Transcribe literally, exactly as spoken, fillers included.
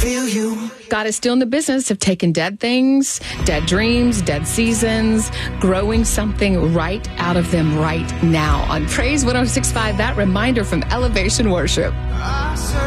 feel you. God is still in the business of taking dead things, dead dreams, dead seasons, growing something right out of them right now. On Praise one oh six point five, that reminder from Elevation Worship.